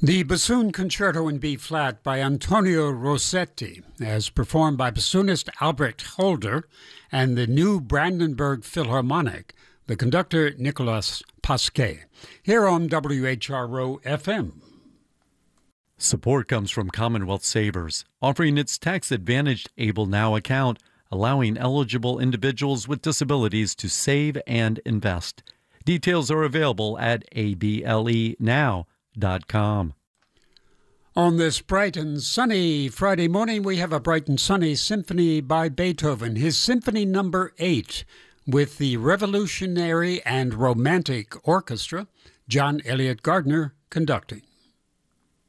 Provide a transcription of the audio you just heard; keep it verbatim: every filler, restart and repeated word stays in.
The Bassoon Concerto in B-flat by Antonio Rossetti, as performed by bassoonist Albrecht Holder and the New Brandenburg Philharmonic, the conductor Nicolas Pasquet, here on W H R O F M. Support comes from Commonwealth Savers, offering its tax-advantaged Able Now account, allowing eligible individuals with disabilities to save and invest. Details are available at A B L E now dot com. On this bright and sunny Friday morning, we have a bright and sunny symphony by Beethoven, his Symphony Number eight, with the Revolutionary and Romantic Orchestra, John Elliott Gardner conducting.